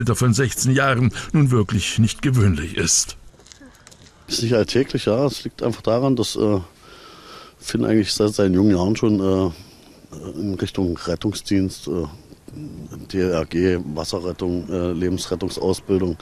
Alter von 16 Jahren nun wirklich nicht gewöhnlich ist. Das ist nicht alltäglich, ja. Es liegt einfach daran, dass Finn eigentlich seit seinen jungen Jahren schon in Richtung Rettungsdienst, DRG, Wasserrettung, Lebensrettungsausbildung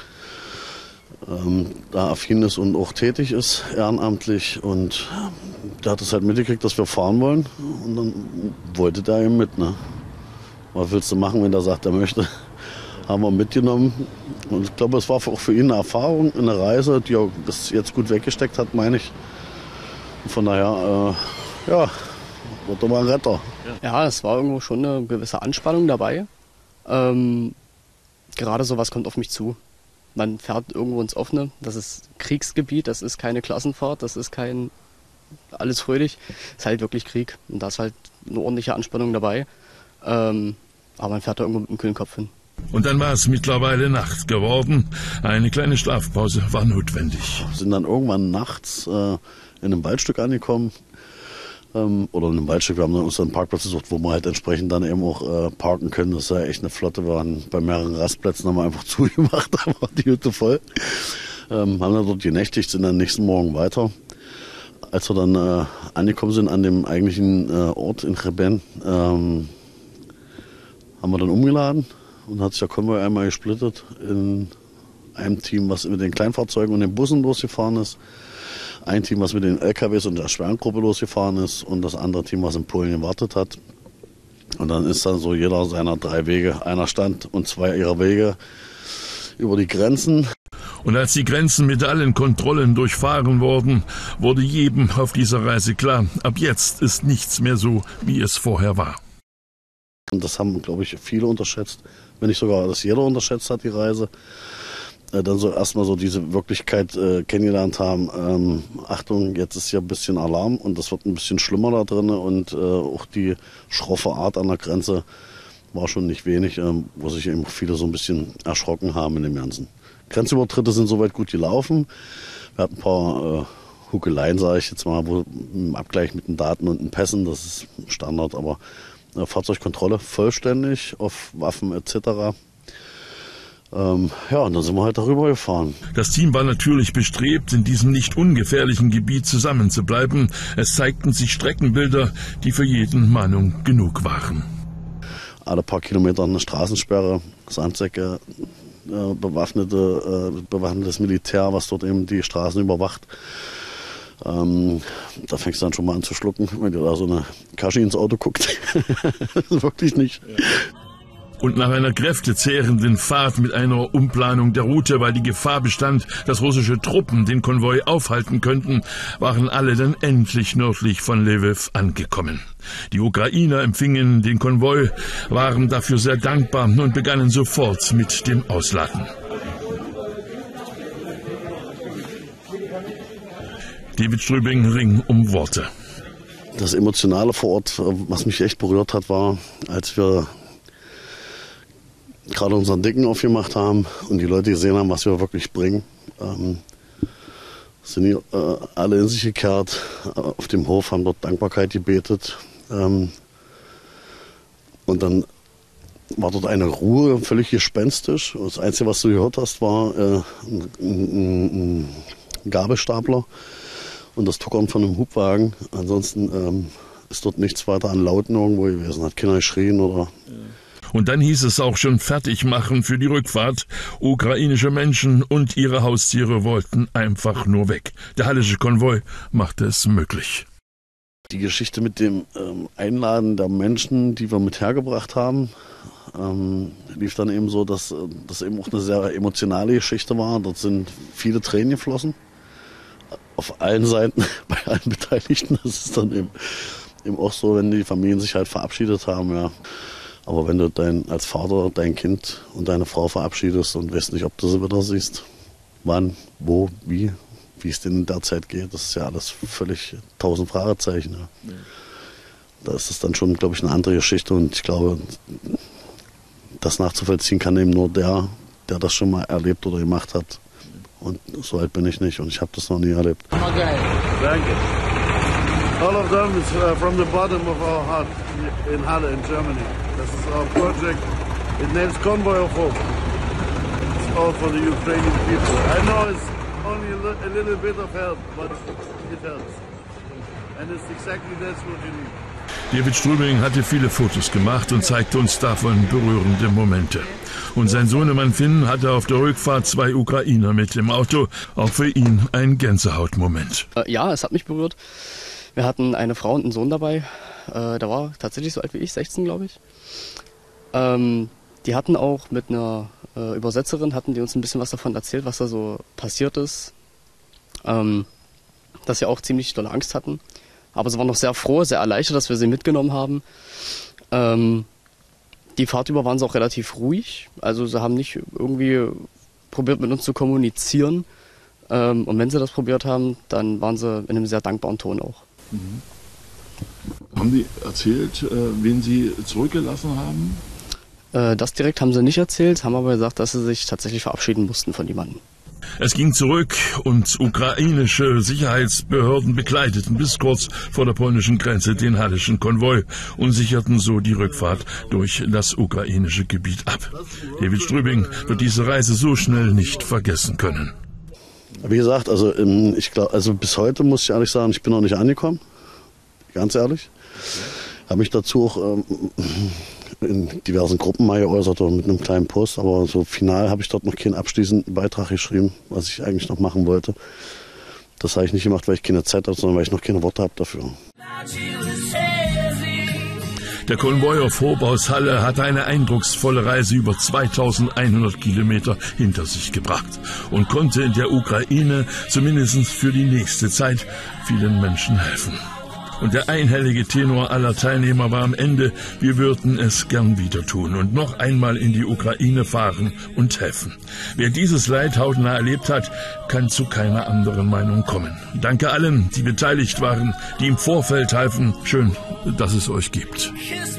da affin ist und auch tätig ist, ehrenamtlich. Und der hat es halt mitgekriegt, dass wir fahren wollen. Und dann wollte der eben mit. Ne? Was willst du machen, wenn der sagt, er möchte? Haben wir mitgenommen. Und ich glaube, es war auch für ihn eine Erfahrung, eine Reise, die er das jetzt gut weggesteckt hat, meine ich. Und von daher, wird er mal ein Retter. Ja, es war irgendwo schon eine gewisse Anspannung dabei. Gerade sowas kommt auf mich zu. Man fährt irgendwo ins Offene, das ist Kriegsgebiet, das ist keine Klassenfahrt, das ist kein alles fröhlich, das ist halt wirklich Krieg und da ist halt eine ordentliche Anspannung dabei, aber man fährt da irgendwo mit dem kühlen Kopf hin. Und dann war es mittlerweile Nacht geworden, eine kleine Schlafpause war notwendig. Wir sind dann irgendwann nachts in einem Waldstück angekommen, oder in einem Waldstück, wir haben dann uns einen Parkplatz gesucht, wo wir halt entsprechend dann eben auch parken können. Das ist ja echt eine Flotte, wir waren bei mehreren Rastplätzen, haben wir einfach zugemacht, da war die Hütte voll. Haben dann dort genächtigt, sind dann nächsten Morgen weiter. Als wir dann angekommen sind an dem eigentlichen Ort in Cheben, haben wir dann umgeladen und hat sich der Konvoi einmal gesplittet in einem Team, was mit den Kleinfahrzeugen und den Bussen losgefahren ist. Ein Team, was mit den LKWs und der Schwerengruppe losgefahren ist und das andere Team, was in Polen gewartet hat. Und dann ist dann so jeder seiner 3 Wege, einer stand und 2 ihrer Wege über die Grenzen. Und als die Grenzen mit allen Kontrollen durchfahren wurden, wurde jedem auf dieser Reise klar, ab jetzt ist nichts mehr so, wie es vorher war. Und das haben, glaube ich, viele unterschätzt, wenn nicht sogar das jeder unterschätzt hat, die Reise. Dann so erstmal so diese Wirklichkeit kennengelernt haben, Achtung, jetzt ist hier ein bisschen Alarm und das wird ein bisschen schlimmer da drin und auch die schroffe Art an der Grenze war schon nicht wenig, wo sich eben viele so ein bisschen erschrocken haben in dem Ganzen. Grenzübertritte sind soweit gut gelaufen. Wir hatten ein paar Huckeleien, sage ich jetzt mal, wo im Abgleich mit den Daten und den Pässen, das ist Standard, aber Fahrzeugkontrolle vollständig auf Waffen etc. Und dann sind wir halt darüber gefahren. Das Team war natürlich bestrebt, in diesem nicht ungefährlichen Gebiet zusammenzubleiben. Es zeigten sich Streckenbilder, die für jeden Mahnung genug waren. Alle paar Kilometer eine Straßensperre, Sandsäcke, bewaffnetes Militär, was dort eben die Straßen überwacht. Da fängst du dann schon mal an zu schlucken, wenn dir da so eine Kaschi ins Auto guckt. Wirklich nicht. Ja. Und nach einer kräftezehrenden Fahrt mit einer Umplanung der Route, weil die Gefahr bestand, dass russische Truppen den Konvoi aufhalten könnten, waren alle dann endlich nördlich von Lviv angekommen. Die Ukrainer empfingen den Konvoi, waren dafür sehr dankbar und begannen sofort mit dem Ausladen. David Strübing ring um Worte. Das Emotionale vor Ort, was mich echt berührt hat, war, als wir gerade unseren Dicken aufgemacht haben und die Leute gesehen haben, was wir wirklich bringen, sind die alle in sich gekehrt auf dem Hof, haben dort Dankbarkeit gebetet. Und dann war dort eine Ruhe, völlig gespenstisch. Das Einzige, was du gehört hast, war ein Gabelstapler und das Tuckern von einem Hubwagen. Ansonsten ist dort nichts weiter an Lauten irgendwo gewesen, hat keiner geschrien oder... Und dann hieß es auch schon fertig machen für die Rückfahrt. Ukrainische Menschen und ihre Haustiere wollten einfach nur weg. Der hallische Konvoi machte es möglich. Die Geschichte mit dem Einladen der Menschen, die wir mit hergebracht haben, lief dann eben so, dass das eben auch eine sehr emotionale Geschichte war. Dort sind viele Tränen geflossen. Auf allen Seiten, bei allen Beteiligten. Das ist dann eben auch so, wenn die Familien sich halt verabschiedet haben, ja. Aber wenn du als Vater dein Kind und deine Frau verabschiedest und weißt nicht, ob du sie wieder siehst, wann, wo, wie es denen in der Zeit geht, das ist ja alles völlig 1000 Fragezeichen. Ja. Ja. Da ist es dann schon, glaube ich, eine andere Geschichte und ich glaube, das nachzuvollziehen kann eben nur der das schon mal erlebt oder gemacht hat. Und so alt bin ich nicht und ich habe das noch nie erlebt. Okay. Danke. All of them is from the bottom of our heart in Halle in Germany. This is our project. It names Convoy of Hope. all for the Ukrainian people. I know it's only a little bit of help, but it helps. And it's exactly that's what you need. David Strübing hatte viele Fotos gemacht und zeigte uns davon berührende Momente. Und sein Sohnemann Finn hatte auf der Rückfahrt 2 Ukrainer mit im Auto. Auch für ihn ein Gänsehautmoment. Ja, es hat mich berührt. Wir hatten eine Frau und einen Sohn dabei. Der war tatsächlich so alt wie ich, 16 glaube ich. Die hatten auch mit einer Übersetzerin, hatten die uns ein bisschen was davon erzählt, was da so passiert ist. Dass sie auch ziemlich dolle Angst hatten. Aber sie waren noch sehr froh, sehr erleichtert, dass wir sie mitgenommen haben. Die Fahrt über waren sie auch relativ ruhig. Also sie haben nicht irgendwie probiert mit uns zu kommunizieren. Und wenn sie das probiert haben, dann waren sie in einem sehr dankbaren Ton auch. Mhm. Haben die erzählt, wen sie zurückgelassen haben? Das direkt haben sie nicht erzählt, haben aber gesagt, dass sie sich tatsächlich verabschieden mussten von jemandem. Es ging zurück und ukrainische Sicherheitsbehörden begleiteten bis kurz vor der polnischen Grenze den hallischen Konvoi und sicherten so die Rückfahrt durch das ukrainische Gebiet ab. David Strübing wird diese Reise so schnell nicht vergessen können. Wie gesagt, also ich glaube, also bis heute muss ich ehrlich sagen, ich bin noch nicht angekommen. Ganz ehrlich. Habe mich dazu auch in diversen Gruppen mal geäußert oder mit einem kleinen Post, aber so final habe ich dort noch keinen abschließenden Beitrag geschrieben, was ich eigentlich noch machen wollte. Das habe ich nicht gemacht, weil ich keine Zeit habe, sondern weil ich noch keine Worte habe dafür. Der Konvoi auf Vorbaushalle hatte eine eindrucksvolle Reise über 2100 Kilometer hinter sich gebracht und konnte in der Ukraine zumindest für die nächste Zeit vielen Menschen helfen. Und der einhellige Tenor aller Teilnehmer war am Ende, wir würden es gern wieder tun und noch einmal in die Ukraine fahren und helfen. Wer dieses Leid hautnah erlebt hat, kann zu keiner anderen Meinung kommen. Danke allen, die beteiligt waren, die im Vorfeld halfen. Schön, dass es euch gibt.